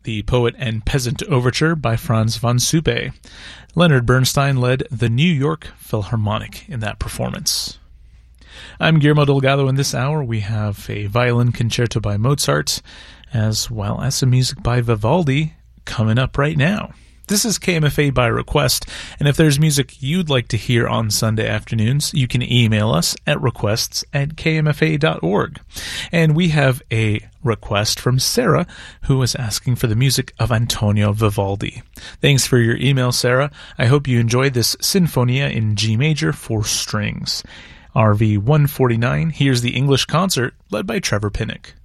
The Poet and Peasant Overture by Franz von Suppe. Leonard Bernstein led the New York Philharmonic in that performance. I'm Guillermo Delgado. In this hour, we have a violin concerto by Mozart, as well as some music by Vivaldi coming up right now. This is KMFA by request, and if there's music you'd like to hear on Sunday afternoons, you can email us at requests@kmfa.org. And we have a request from Sarah, who was asking for the music of Antonio Vivaldi. Thanks for your email, Sarah. I hope you enjoyed this Sinfonia in G major for strings. RV 149, here's the English concert led by Trevor Pinnock.